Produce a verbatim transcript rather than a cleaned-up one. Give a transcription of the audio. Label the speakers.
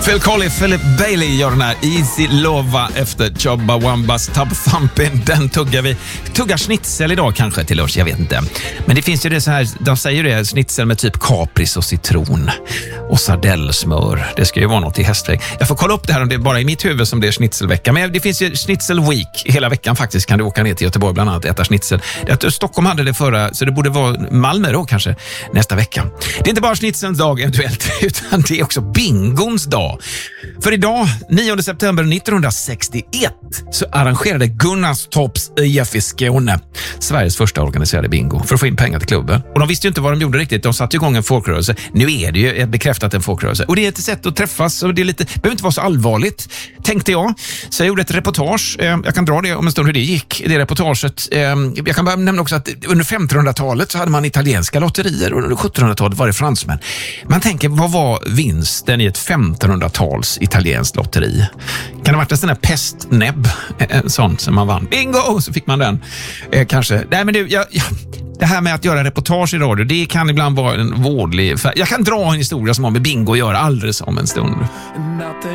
Speaker 1: Phil Colley, Philip Bailey gör den här Easy Lova efter Chubba Wambas Tub Thumpin'. Den tuggar vi. Tuggar schnitzel idag kanske till oss, jag vet inte. Men det finns ju det så här, de säger det, schnitzel med typ kapris och citron och sardellsmör. Det ska ju vara något i hästväg. Jag får kolla upp det här om det är bara i mitt huvud som det är schnitzelvecka. Men det finns ju schnitzel week hela veckan faktiskt. Kan du åka ner till Göteborg bland annat och äta schnitzel. Att Stockholm hade det förra, så det borde vara Malmö då kanske nästa vecka. Det är inte bara schnitzelns dag eventuellt, utan det är också bingons dag. För idag, nionde september nittonhundrasextioett, så arrangerade Gunnarstorps I F i Skåne Sveriges första organiserade bingo för att få in pengar till klubben. Och de visste ju inte vad de gjorde riktigt. De satte igång en folkrörelse. Nu är det ju bekräftat en folkrörelse. Och det är ett sätt att träffas och det är lite, behöver inte vara så allvarligt, tänkte jag. Så jag gjorde ett reportage. Jag kan dra det om en stund hur det gick, det reportaget. Jag kan bara nämna också att under femtonhundratalet så hade man italienska lotterier och under sjuttonhundratalet var det fransmän. Man tänker, vad var vinsten i ett femtonhundratals italienskt lotteri? Kan det ha varit en sån här pestnäbb, en sån som man vann? Bingo! Så fick man den. Eh, kanske. Nej, men du, jag, jag, det här med att göra reportage i radio, det kan ibland vara en vårdlig... Jag kan dra en historia som har med bingo att göra alldeles om en stund.